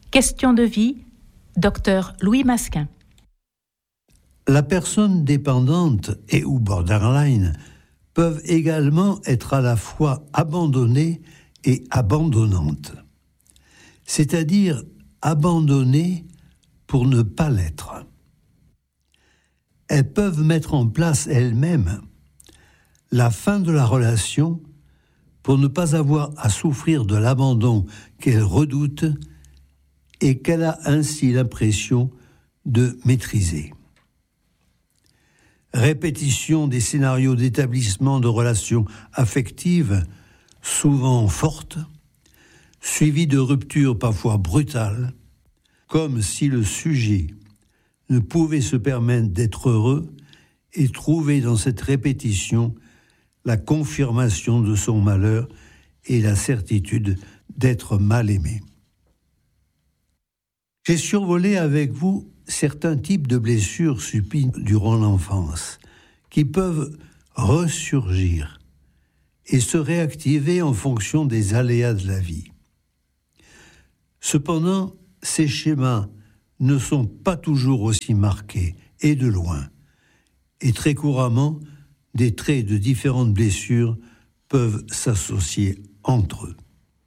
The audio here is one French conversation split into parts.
Question de vie, Dr Louis Masquin. La personne dépendante et ou borderline peuvent également être à la fois abandonnées et abandonnantes, c'est-à-dire abandonnées pour ne pas l'être. Elles peuvent mettre en place elles-mêmes la fin de la relation pour ne pas avoir à souffrir de l'abandon qu'elles redoutent et qu'elle a ainsi l'impression de maîtriser. Répétition des scénarios d'établissement de relations affectives, souvent fortes, suivies de ruptures parfois brutales, comme si le sujet ne pouvait se permettre d'être heureux et trouver dans cette répétition la confirmation de son malheur et la certitude d'être mal aimé. J'ai survolé avec vous certains types de blessures subies durant l'enfance qui peuvent ressurgir et se réactiver en fonction des aléas de la vie. Cependant, ces schémas ne sont pas toujours aussi marqués et de loin, et très couramment, des traits de différentes blessures peuvent s'associer entre eux.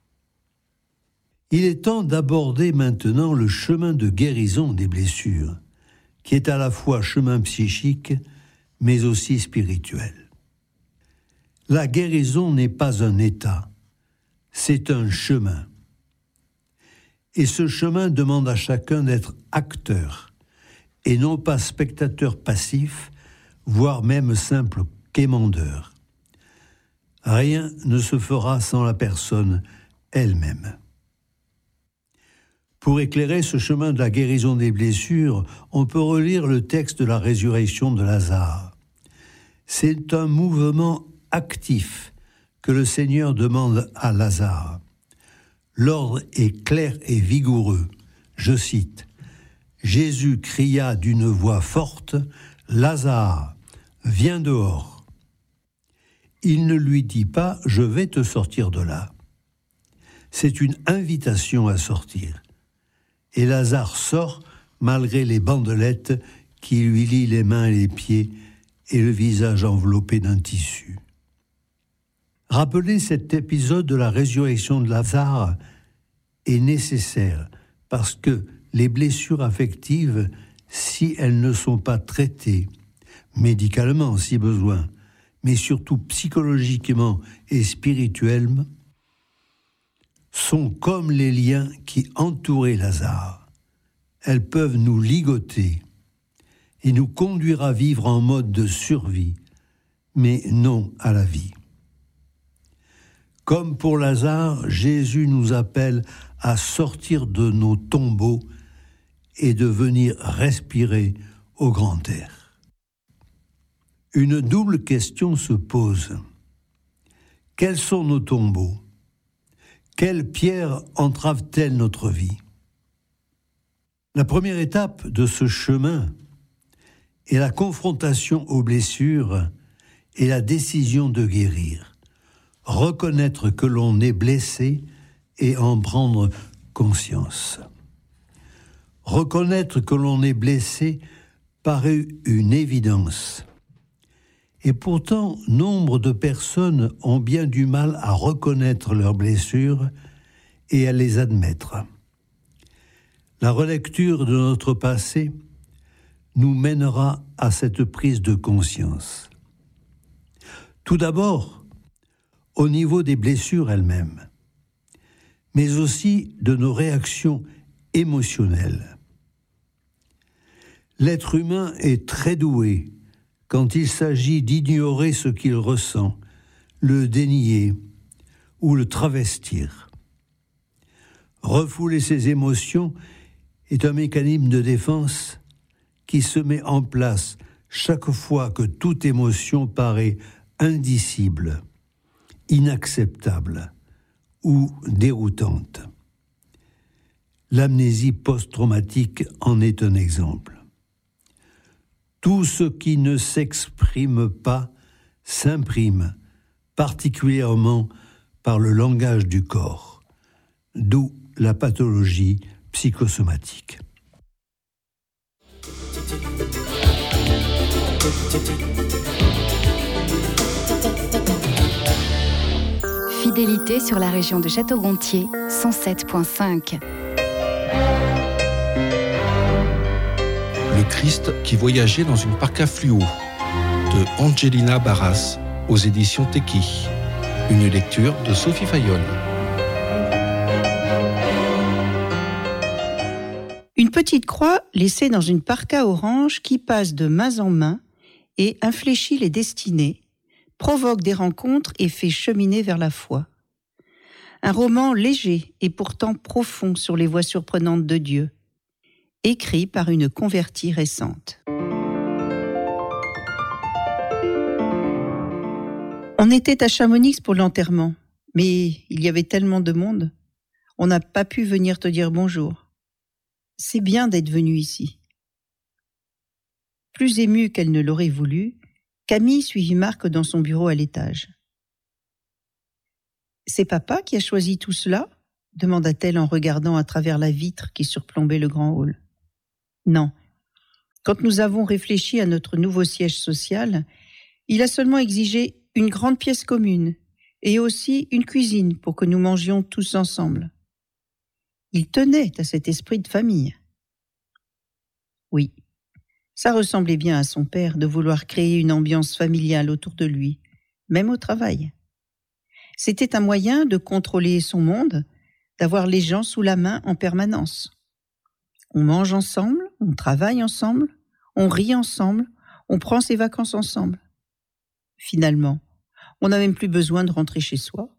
Il est temps d'aborder maintenant le chemin de guérison des blessures, qui est à la fois chemin psychique, mais aussi spirituel. La guérison n'est pas un état, c'est un chemin. Et ce chemin demande à chacun d'être acteur, et non pas spectateur passif, voire même simple quémandeur. Rien ne se fera sans la personne elle-même. Pour éclairer ce chemin de la guérison des blessures, on peut relire le texte de la résurrection de Lazare. C'est un mouvement actif que le Seigneur demande à Lazare. L'ordre est clair et vigoureux. Je cite, « Jésus cria d'une voix forte, « Lazare, viens dehors !» Il ne lui dit pas « Je vais te sortir de là ». C'est une invitation à sortir. Et Lazare sort malgré les bandelettes qui lui lient les mains et les pieds et le visage enveloppé d'un tissu. Rappeler cet épisode de la résurrection de Lazare est nécessaire parce que les blessures affectives, si elles ne sont pas traitées, médicalement si besoin, mais surtout psychologiquement et spirituellement, sont comme les liens qui entouraient Lazare. Elles peuvent nous ligoter et nous conduire à vivre en mode de survie, mais non à la vie. Comme pour Lazare, Jésus nous appelle à sortir de nos tombeaux et de venir respirer au grand air. Une double question se pose. Quels sont nos tombeaux ? Quelles pierres entravent-elles notre vie ? La première étape de ce chemin est la confrontation aux blessures et la décision de guérir. Reconnaître que l'on est blessé et en prendre conscience. Reconnaître que l'on est blessé paraît une évidence. Et pourtant, nombre de personnes ont bien du mal à reconnaître leurs blessures et à les admettre. La relecture de notre passé nous mènera à cette prise de conscience. Tout d'abord, au niveau des blessures elles-mêmes, mais aussi de nos réactions émotionnelles. L'être humain est très doué quand il s'agit d'ignorer ce qu'il ressent, le dénier ou le travestir. Refouler ses émotions est un mécanisme de défense qui se met en place chaque fois que toute émotion paraît indicible, inacceptable ou déroutante. L'amnésie post-traumatique en est un exemple. Tout ce qui ne s'exprime pas s'imprime, particulièrement par le langage du corps, d'où la pathologie psychosomatique. Fidélité sur la région de Château-Gontier, 107.5. Le Christ qui voyageait dans une parka fluo de Angelina Barras aux éditions Teki. Une lecture de Sophie Fayolle. Une petite croix laissée dans une parka orange qui passe de main en main et infléchit les destinées, provoque des rencontres et fait cheminer vers la foi. Un roman léger et pourtant profond sur les voies surprenantes de Dieu, écrit par une convertie récente. On était à Chamonix pour l'enterrement, mais il y avait tellement de monde, on n'a pas pu venir te dire bonjour. C'est bien d'être venu ici. Plus émue qu'elle ne l'aurait voulu, Camille suivit Marc dans son bureau à l'étage. « C'est papa qui a choisi tout cela ?» demanda-t-elle en regardant à travers la vitre qui surplombait le grand hall. « Non. Quand nous avons réfléchi à notre nouveau siège social, il a seulement exigé une grande pièce commune et aussi une cuisine pour que nous mangions tous ensemble. Il tenait à cet esprit de famille. » Oui, ça ressemblait bien à son père de vouloir créer une ambiance familiale autour de lui, même au travail. C'était un moyen de contrôler son monde, d'avoir les gens sous la main en permanence. On mange ensemble, on travaille ensemble, on rit ensemble, on prend ses vacances ensemble. Finalement, on n'a même plus besoin de rentrer chez soi.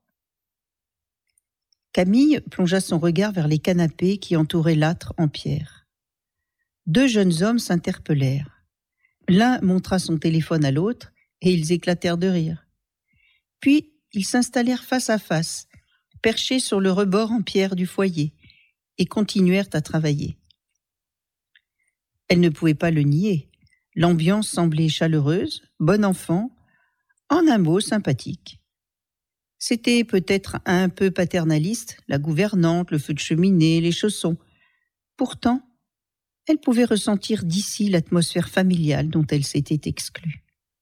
Camille plongea son regard vers les canapés qui entouraient l'âtre en pierre. 2 jeunes hommes s'interpellèrent. L'un montra son téléphone à l'autre et ils éclatèrent de rire. Puis, ils s'installèrent face à face, perchés sur le rebord en pierre du foyer, et continuèrent à travailler. Elle ne pouvait pas le nier. L'ambiance semblait chaleureuse, bon enfant, en un mot sympathique. C'était peut-être un peu paternaliste, la gouvernante, le feu de cheminée, les chaussons. Pourtant, elle pouvait ressentir d'ici l'atmosphère familiale dont elle s'était exclue.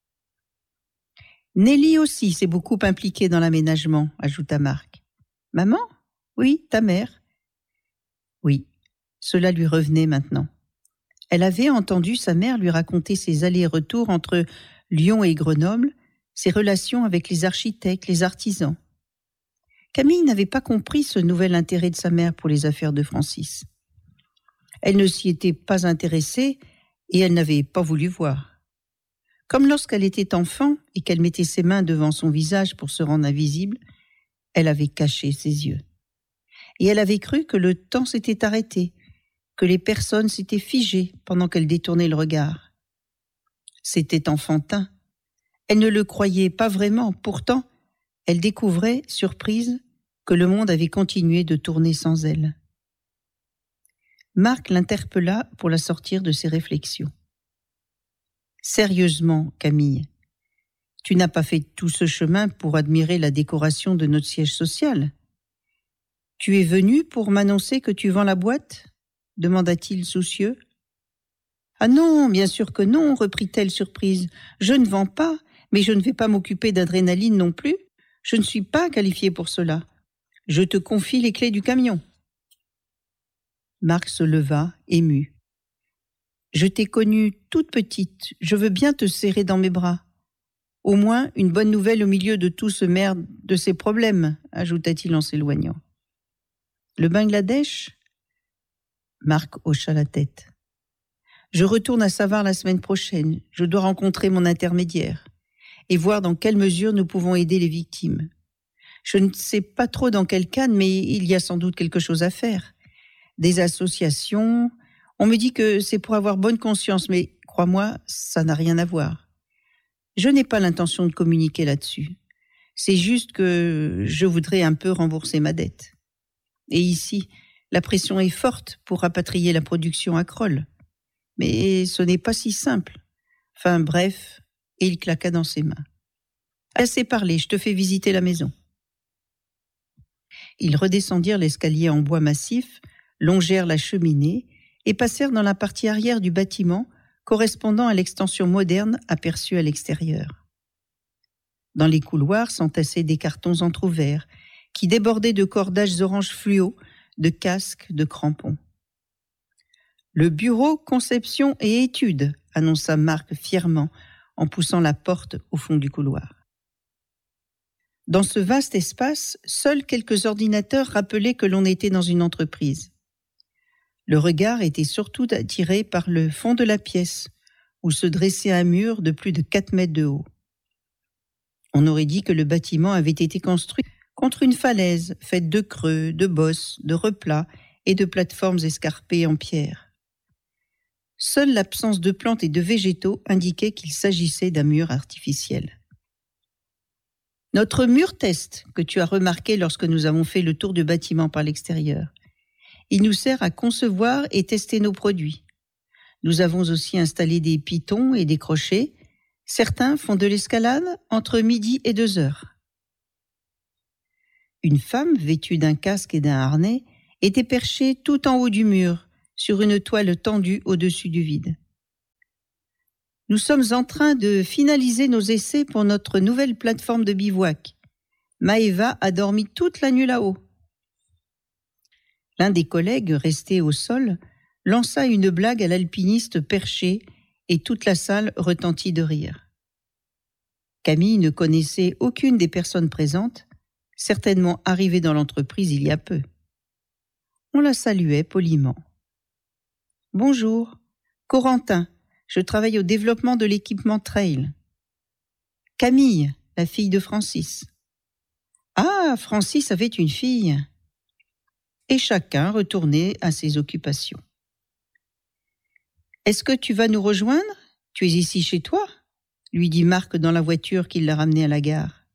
Nelly aussi s'est beaucoup impliquée dans l'aménagement, ajouta Marc. Maman ? Oui, ta mère. Oui, cela lui revenait maintenant. Elle avait entendu sa mère lui raconter ses allers-retours entre Lyon et Grenoble, ses relations avec les architectes, les artisans. Camille n'avait pas compris ce nouvel intérêt de sa mère pour les affaires de Francis. Elle ne s'y était pas intéressée et elle n'avait pas voulu voir. Comme lorsqu'elle était enfant et qu'elle mettait ses mains devant son visage pour se rendre invisible, elle avait caché ses yeux. Et elle avait cru que le temps s'était arrêté, que les personnes s'étaient figées pendant qu'elle détournait le regard. C'était enfantin. Elle ne le croyait pas vraiment. Pourtant, elle découvrait, surprise, que le monde avait continué de tourner sans elle. Marc l'interpella pour la sortir de ses réflexions. Sérieusement, Camille, tu n'as pas fait tout ce chemin pour admirer la décoration de notre siège social. Tu es venu pour m'annoncer que tu vends la boîte ? Demanda-t-il soucieux. Ah non, bien sûr que non, reprit-elle surprise. Je ne vends pas, mais je ne vais pas m'occuper d'adrénaline non plus. Je ne suis pas qualifiée pour cela. Je te confie les clés du camion. Marc se leva, ému. Je t'ai connue toute petite, je veux bien te serrer dans mes bras. Au moins, une bonne nouvelle au milieu de tout ce merde de ces problèmes, ajouta-t-il en s'éloignant. Le Bangladesh ? Marc hocha la tête. Je retourne à Savart la semaine prochaine. Je dois rencontrer mon intermédiaire et voir dans quelle mesure nous pouvons aider les victimes. Je ne sais pas trop dans quel cadre, mais il y a sans doute quelque chose à faire. Des associations. On me dit que c'est pour avoir bonne conscience, mais crois-moi, ça n'a rien à voir. Je n'ai pas l'intention de communiquer là-dessus. C'est juste que je voudrais un peu rembourser ma dette. Et ici, la pression est forte pour rapatrier la production à Crolles. Mais ce n'est pas si simple. Enfin bref, et il claqua dans ses mains. Assez parlé, je te fais visiter la maison. Ils redescendirent l'escalier en bois massif, longèrent la cheminée et passèrent dans la partie arrière du bâtiment correspondant à l'extension moderne aperçue à l'extérieur. Dans les couloirs s'entassaient des cartons entr'ouverts qui débordaient de cordages orange fluo, de casques, de crampons. « Le bureau conception et études », annonça Marc fièrement en poussant la porte au fond du couloir. Dans ce vaste espace, seuls quelques ordinateurs rappelaient que l'on était dans une entreprise. Le regard était surtout attiré par le fond de la pièce, où se dressait un mur de plus de 4 mètres de haut. On aurait dit que le bâtiment avait été construit contre une falaise faite de creux, de bosses, de replats et de plateformes escarpées en pierre. Seule l'absence de plantes et de végétaux indiquait qu'il s'agissait d'un mur artificiel. Notre mur test, que tu as remarqué lorsque nous avons fait le tour du bâtiment par l'extérieur, il nous sert à concevoir et tester nos produits. Nous avons aussi installé des pitons et des crochets. Certains font de l'escalade entre midi et 2 heures. Une femme vêtue d'un casque et d'un harnais était perchée tout en haut du mur, sur une toile tendue au-dessus du vide. Nous sommes en train de finaliser nos essais pour notre nouvelle plateforme de bivouac. Maëva a dormi toute la nuit là-haut. L'un des collègues, resté au sol, lança une blague à l'alpiniste perché et toute la salle retentit de rire. Camille ne connaissait aucune des personnes présentes, certainement arrivée dans l'entreprise il y a peu. On la saluait poliment. « Bonjour, Corentin, je travaille au développement de l'équipement trail. »« Camille, la fille de Francis. »« Ah, Francis avait une fille. » Et chacun retournait à ses occupations. « Est-ce que tu vas nous rejoindre ? Tu es ici chez toi ?» lui dit Marc dans la voiture qui l'a ramenée à la gare.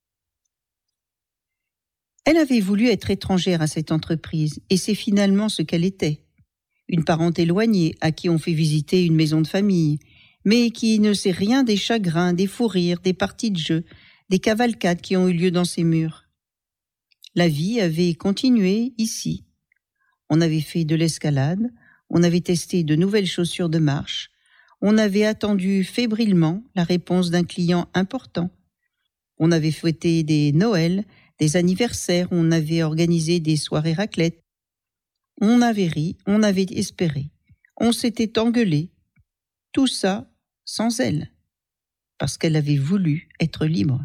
Elle avait voulu être étrangère à cette entreprise, et c'est finalement ce qu'elle était. Une parente éloignée à qui on fait visiter une maison de famille, mais qui ne sait rien des chagrins, des fous rires, des parties de jeu, des cavalcades qui ont eu lieu dans ces murs. La vie avait continué ici. On avait fait de l'escalade, on avait testé de nouvelles chaussures de marche, on avait attendu fébrilement la réponse d'un client important. On avait fêté des Noëls, des anniversaires, on avait organisé des soirées raclette. On avait ri, on avait espéré, on s'était engueulé. Tout ça sans elle, parce qu'elle avait voulu être libre.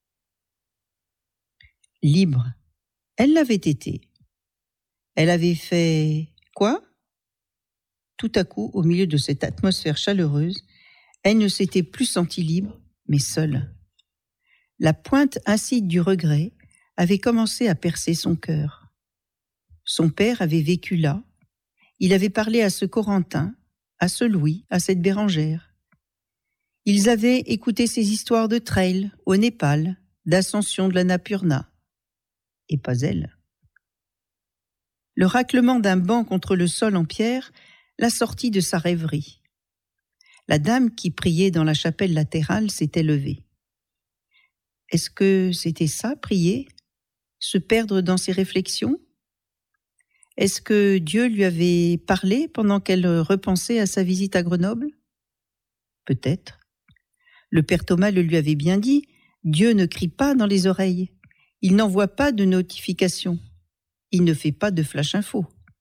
Libre, elle l'avait été. Elle avait fait quoi ? Tout à coup, au milieu de cette atmosphère chaleureuse, elle ne s'était plus sentie libre, mais seule. La pointe acide du regret avait commencé à percer son cœur. Son père avait vécu là. Il avait parlé à ce Corentin, à ce Louis, à cette Bérangère. Ils avaient écouté ses histoires de trail au Népal, d'ascension de l'Annapurna. Et pas elle. Le raclement d'un banc contre le sol en pierre la sortit de sa rêverie. La dame qui priait dans la chapelle latérale s'était levée. Est-ce que c'était ça, prier ? Se perdre dans ses réflexions ? Est-ce que Dieu lui avait parlé pendant qu'elle repensait à sa visite à Grenoble ? Peut-être. Le père Thomas le lui avait bien dit, Dieu ne crie pas dans les oreilles. Il n'envoie pas de notification. Il ne fait pas de flash info.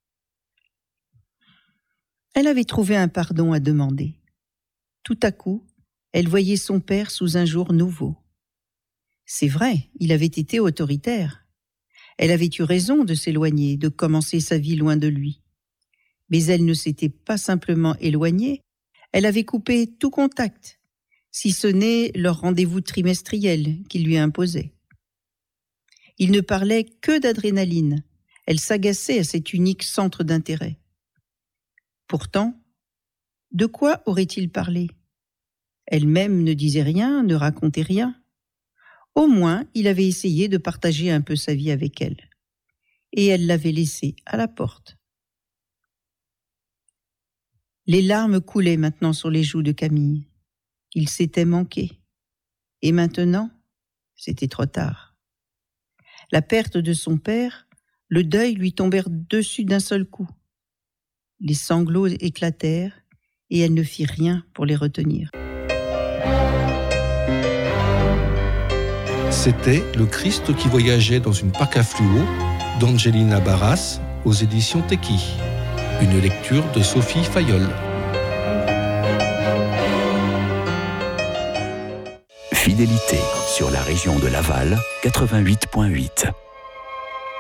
Elle avait trouvé un pardon à demander. Tout à coup, elle voyait son père sous un jour nouveau. C'est vrai, il avait été autoritaire. Elle avait eu raison de s'éloigner, de commencer sa vie loin de lui. Mais elle ne s'était pas simplement éloignée, elle avait coupé tout contact, si ce n'est leur rendez-vous trimestriel qu'il lui imposait. Il ne parlait que d'adrénaline, elle s'agaçait à cet unique centre d'intérêt. Pourtant, de quoi aurait-il parlé ? Elle-même ne disait rien, ne racontait rien. Au moins, il avait essayé de partager un peu sa vie avec elle. Et elle l'avait laissé à la porte. Les larmes coulaient maintenant sur les joues de Camille. Il s'était manqué. Et maintenant, c'était trop tard. La perte de son père, le deuil lui tombèrent dessus d'un seul coup. Les sanglots éclatèrent et elle ne fit rien pour les retenir. C'était Le Christ qui voyageait dans une parka fluo d'Angelina Barras aux éditions Teki. Une lecture de Sophie Fayolle. Fidélité sur la région de Laval 88.8.